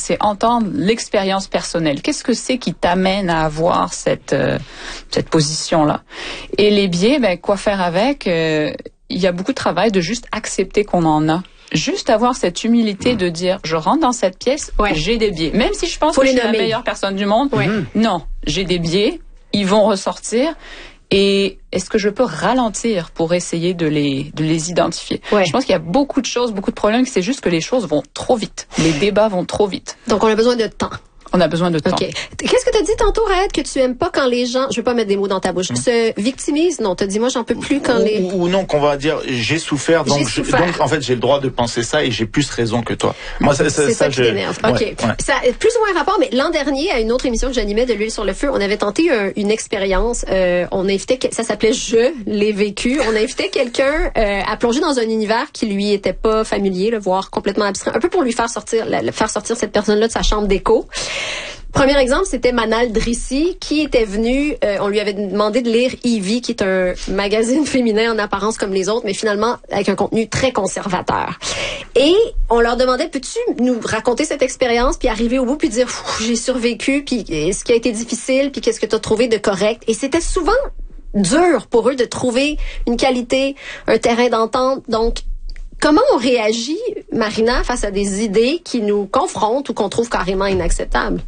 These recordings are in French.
c'est entendre l'expérience personnelle. Qu'est-ce que c'est qui t'amène à avoir cette position-là? Et les biais, quoi faire avec? Il y a beaucoup de travail de juste accepter qu'on en a. Juste avoir cette humilité de dire, je rentre dans cette pièce, j'ai des biais. Même si je pense que je suis la meilleure personne du monde, non, j'ai des biais, ils vont ressortir. Et est-ce que je peux ralentir pour essayer de les identifier? Je pense qu'il y a beaucoup de choses, beaucoup de problèmes, c'est juste que les choses vont trop vite. Les débats vont trop vite. Donc, on a besoin de temps. On a besoin de temps. OK. Qu'est-ce que tu as dit tantôt, Raed, que tu aimes pas quand les gens, je vais pas mettre des mots dans ta bouche, se victimisent? Non, t'as dit, moi, j'en peux plus quand ou non, qu'on va dire, j'ai souffert, donc en fait, j'ai le droit de penser ça et j'ai plus raison que toi. Moi, c'est ça qui t'énerve. OK. Ça a plus ou moins rapport, mais l'an dernier, à une autre émission que j'animais de l'huile sur le feu, on avait tenté une expérience, on invitait, ça s'appelait Je l'ai vécu, on invitait quelqu'un à plonger dans un univers qui lui était pas familier, voire complètement abstrait, un peu pour lui faire sortir cette personne-là de sa chambre d'écho. Premier exemple, c'était Manal Drissi qui était venu, on lui avait demandé de lire Evie, qui est un magazine féminin en apparence comme les autres, mais finalement avec un contenu très conservateur. Et on leur demandait, peux-tu nous raconter cette expérience, puis arriver au bout, puis dire, j'ai survécu, puis ce qui a été difficile, puis qu'est-ce que tu as trouvé de correct. Et c'était souvent dur pour eux de trouver une qualité, un terrain d'entente. Donc, comment on réagit, Marina, face à des idées qui nous confrontent ou qu'on trouve carrément inacceptables?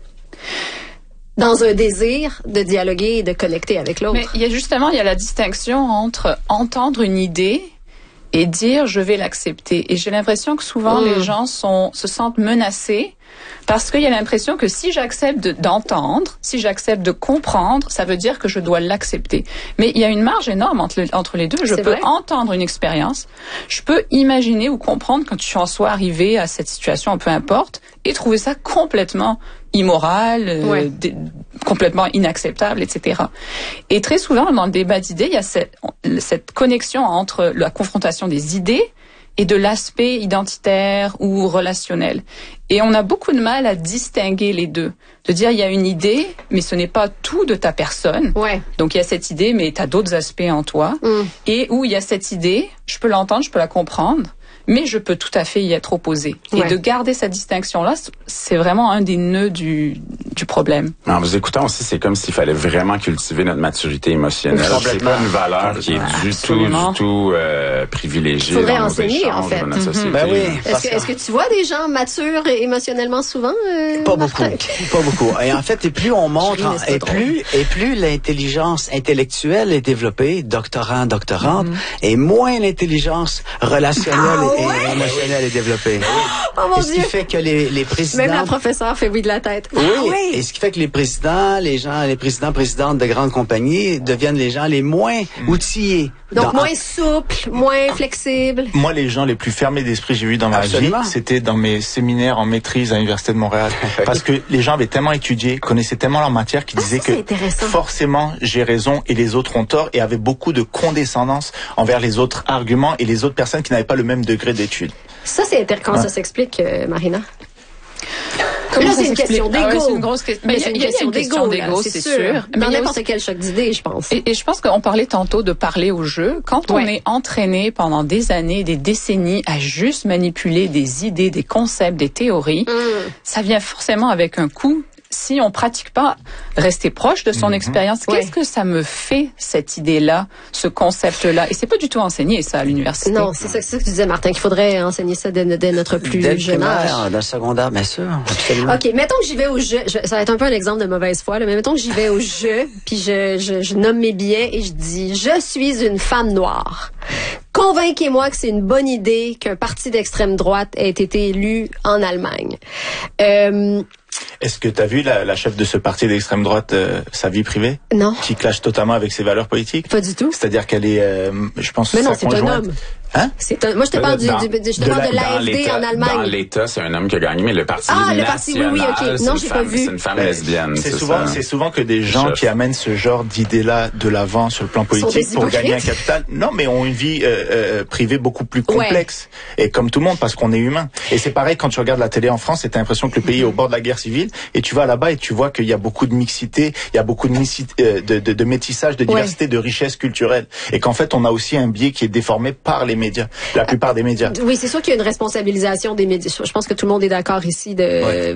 Dans un désir de dialoguer et de connecter avec l'autre. Mais il y a la distinction entre entendre une idée et dire je vais l'accepter. Et j'ai l'impression que souvent les gens se sentent menacés parce qu'il y a l'impression que si j'accepte d'entendre, si j'accepte de comprendre, ça veut dire que je dois l'accepter. Mais il y a une marge énorme entre les deux. Je peux entendre une expérience, je peux imaginer ou comprendre quand je en sois arrivé à cette situation, peu importe, et trouver ça complètement immoral, complètement inacceptable, etc. Et très souvent, dans le débat d'idées, il y a cette connexion entre la confrontation des idées et de l'aspect identitaire ou relationnel. Et on a beaucoup de mal à distinguer les deux. De dire, il y a une idée, mais ce n'est pas tout de ta personne. Donc, il y a cette idée, mais tu as d'autres aspects en toi. Et où il y a cette idée, je peux l'entendre, je peux la comprendre, mais je peux tout à fait y être opposé. Et de garder cette distinction-là, c'est vraiment un des nœuds du problème. En vous écoutant aussi, c'est comme s'il fallait vraiment cultiver notre maturité émotionnelle. C'est pas une valeur qui est du tout privilégiée dans nos échanges de notre société. Est-ce que tu vois des gens matures émotionnellement souvent? Pas beaucoup. Et en fait, et plus on monte, et plus l'intelligence intellectuelle est développée, doctorante, et moins l'intelligence relationnelle et émotionnelle est développée. Oh mon Dieu! Ce qui fait que les présidents... Même la professeure fait oui de la tête. Oui. Et ce qui fait que les présidents, présidentes de grandes compagnies deviennent les gens les moins outillés. Donc moins souples, moins flexibles. Moi, les gens les plus fermés d'esprit j'ai vu dans ma vie, c'était dans mes séminaires en maîtrise à l'Université de Montréal. Parce que les gens avaient tellement étudié, connaissaient tellement leur matière qu'ils disaient que forcément j'ai raison et les autres ont tort, et avaient beaucoup de condescendance envers les autres arguments et les autres personnes qui n'avaient pas le même degré d'étude. Ça, c'est intéressant. Comment ça s'explique, Marina? Comment c'est une question d'ego. C'est une grosse question. Mais il y a une question d'ego, c'est sûr. Dans n'importe quel choc d'idées, je pense. Et je pense qu'on parlait tantôt de parler au jeu. Quand on est entraîné pendant des années, des décennies à juste manipuler des idées, des concepts, des théories, ça vient forcément avec un coût. Si on pratique pas rester proche de son expérience, qu'est-ce que ça me fait, cette idée-là, ce concept-là? Et c'est pas du tout enseigné, ça, à l'université. Non, c'est ça que tu disais, Martin, qu'il faudrait enseigner ça dès notre plus jeune âge. Dans le secondaire, bien sûr, absolument. OK, mettons que j'y vais au jeu. Ça va être un peu un exemple de mauvaise foi, là, mais mettons que j'y vais au jeu, puis je nomme mes billets et je dis, je suis une femme noire. Convainquez-moi que c'est une bonne idée qu'un parti d'extrême droite ait été élu en Allemagne. Est-ce que tu as vu la chef de ce parti d'extrême droite, sa vie privée? Non. Qui clash totalement avec ses valeurs politiques? Pas du tout. C'est-à-dire qu'elle est, je pense, mais non, c'est un homme. Hein? Moi, je te parle de l'AfD en Allemagne. Dans l'État, c'est un homme qui a gagné, mais le parti national, oui, OK. Non, j'ai pas vu. C'est une femme lesbienne. C'est souvent que des gens qui amènent ce genre d'idées-là de l'avant sur le plan politique pour gagner un capital, non, mais ont une vie privée beaucoup plus complexe. Et comme tout le monde, parce qu'on est humain. Et c'est pareil quand tu regardes la télé en France, et t'as l'impression que le pays est au bord de la guerre civile, et tu vas là-bas et tu vois qu'il y a beaucoup de mixité, il y a beaucoup de métissage, de diversité, de richesse culturelle. Et qu'en fait, on a aussi un biais qui est déformé par les médias. La plupart des médias. Oui, c'est sûr qu'il y a une responsabilisation des médias. Je pense que tout le monde est d'accord ici